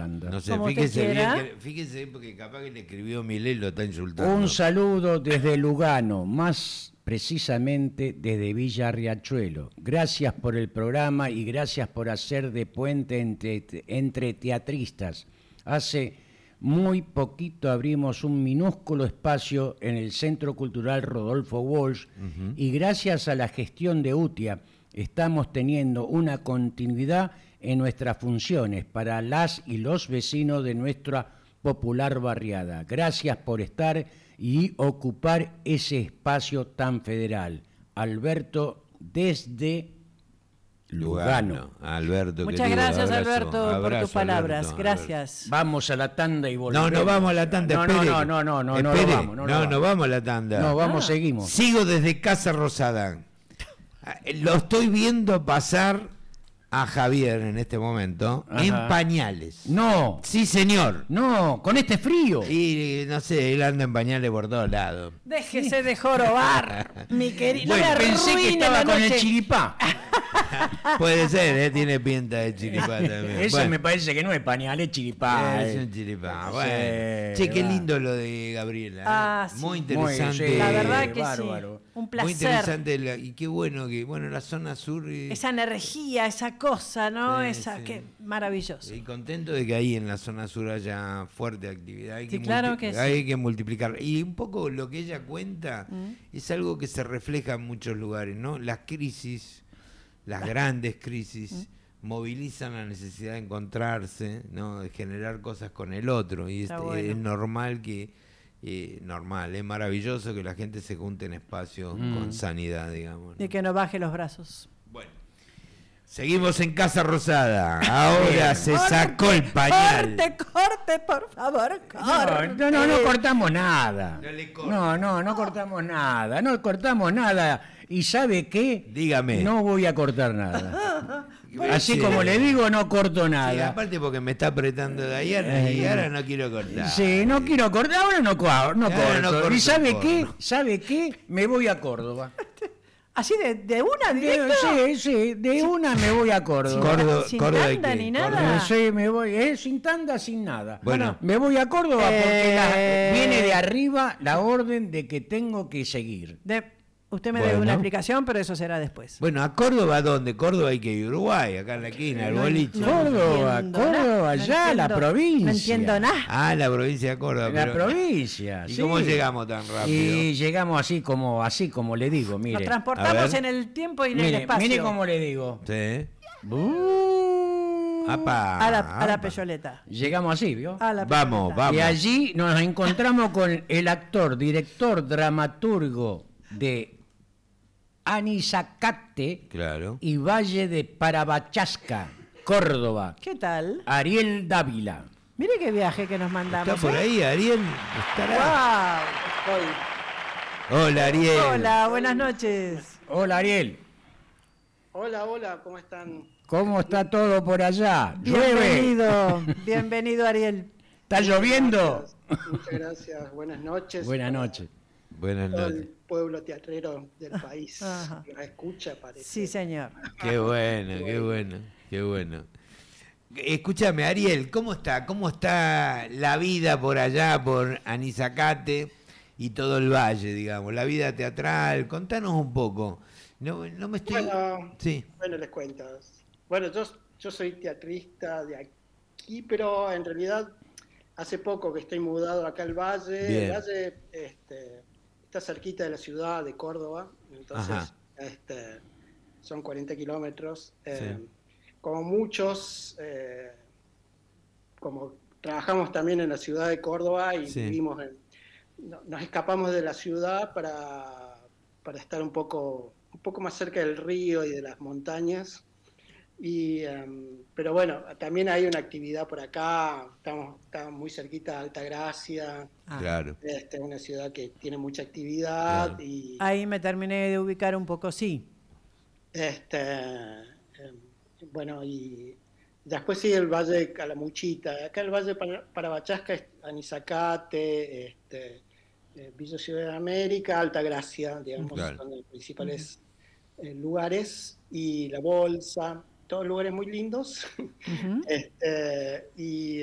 tanda. No sé, Como fíjese usted quiera. bien, fíjese porque capaz que le escribió Milei, lo está insultando. Un saludo desde Lugano, más precisamente desde Villa Riachuelo. Gracias por el programa y gracias por hacer de puente entre teatristas. Hace muy poquito abrimos un minúsculo espacio en el Centro Cultural Rodolfo Walsh y gracias a la gestión de UTIA estamos teniendo una continuidad en nuestras funciones para las y los vecinos de nuestra popular barriada. Gracias por estar y ocupar ese espacio tan federal. Alberto desde Lugano. Alberto, Muchas querido, gracias, abrazo, Alberto, por abrazo, tus palabras. Alberto, Gracias. Vamos a la tanda y No, volvemos. no vamos a la tanda, No, espere. no Espere. lo vamos. No vamos a la tanda. No, vamos, seguimos. Sigo desde Casa Rosada. Lo estoy viendo pasar a Javier en este momento en Ajá. pañales. No, Sí, señor. no, con este frío. Y no sé, él anda en pañales por todos lados. Déjese de jorobar, mi querido. Bueno, no me pensé que arruine estaba la con el noche. chiripá. Puede ser, tiene pinta de chiripá también. Eso Bueno, me parece que no es pañal, es chiripá. es un chiripá. Bueno. Sí, Che, qué va. lindo lo de Gabriela. Ah, sí. Muy interesante. sí, La verdad que bárbaro. sí. Un Muy placer. interesante y qué bueno que, la zona sur. Esa energía, esa cosa, ¿no? Sí, Esa, sí. qué maravilloso. Y contento de que ahí en la zona sur haya fuerte actividad. Hay Sí, que claro que sí. Hay que multiplicar. Y un poco lo que ella cuenta es algo que se refleja en muchos lugares, ¿no? Las crisis, las grandes crisis, movilizan la necesidad de encontrarse, ¿no? De generar cosas con el otro. Y Está es bueno. normal que... es maravilloso que la gente se junte en espacios con sanidad, digamos, ¿no? Y que no baje los brazos. Bueno, seguimos en Casa Rosada. Ahora Bien. se sacó el pañal. Corte, por favor, corte. No cortamos nada. No le corte. No cortamos nada. No cortamos nada. ¿Y sabe qué? Dígame. No voy a cortar nada. Así Sí. como le digo, no corto Sí, nada. aparte porque me está apretando de ayer y ahora no quiero cortar. Sí, no quiero cortar, ahora no corto. Ahora no corto ¿Y sabe un qué? porno. ¿Sabe qué? Me voy a Córdoba. Así de una, directo. Sí, de una me voy a Córdoba. Sin Córdoba, tanda ¿de qué? ni nada. Córdoba. Sí, me voy, sin tanda, sin nada. Bueno. Me voy a Córdoba porque Eh. viene de arriba la orden de que tengo que seguir. Usted me debe Bueno. una explicación, pero eso será después. Bueno, ¿a Córdoba dónde? Córdoba hay que ir a Uruguay, acá en la esquina, el boliche. Córdoba, entiendo Córdoba, nada, allá, la provincia. No entiendo nada. Ah, la provincia de Córdoba. La pero- provincia. ¿Y sí. cómo llegamos tan rápido? Y llegamos así como le digo, mire. Nos A transportamos ver. en el tiempo y en el Mire, espacio. mire cómo le digo. Sí. Uh, Apa, a la apa. peyoleta. Llegamos así, ¿vio? A la Vamos, peyoleta. vamos. Y allí nos encontramos con el actor, director, dramaturgo de Anizacate Claro. y Valle de Parabachasca, Córdoba, ¿Qué tal? Ariel Dávila. Mire qué viaje que nos mandamos. ¿Está por ahí, Ariel? ¿Estará? ¡Wow! Hola, Ariel. Hola, buenas noches. Hola Ariel, Hola, ¿cómo están? ¿cómo está todo por allá? ¿Llueve? Bienvenido, bienvenido Ariel. ¿Está lloviendo? Muchas gracias, buenas noches. Buenas noches. Buenas Todo noches. el pueblo teatrero del país Ajá. que nos escucha, parece. Sí, señor. Qué bueno, qué bueno, qué bueno. Escúchame, Ariel, ¿cómo está? ¿Cómo está la vida por allá, por Anizacate y todo el valle, digamos? La vida teatral, contanos un poco. No me estoy... Bueno, Sí, bueno, les cuento. Bueno, yo soy teatrista de aquí, pero en realidad hace poco que estoy mudado acá al Valle. Bien. El Valle está cerquita de la ciudad de Córdoba, entonces Ajá. Son 40 kilómetros. Sí. Como muchos, como trabajamos también en la ciudad de Córdoba y Sí. vivimos nos escapamos de la ciudad para estar un poco más cerca del río y de las montañas. Pero bueno, también hay una actividad por acá, estamos muy cerquita de Altagracia, Ah, claro. una ciudad que tiene mucha actividad Claro. y Ahí me terminé de ubicar un poco, sí. bueno, y después sigue el Valle de Calamuchita. Acá el Valle de Parabachasca es Anizacate, Villa Ciudad de América, Altagracia, digamos, Claro. son los principales lugares, y La Bolsa, todos lugares muy lindos. Ujú. Y